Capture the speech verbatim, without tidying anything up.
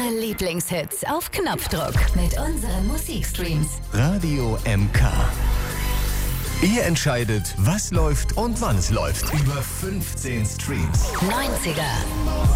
Eure Lieblingshits auf Knopfdruck mit unseren Musikstreams. Radio M K. Ihr entscheidet, was läuft und wann es läuft. Über fünfzehn Streams. neunziger,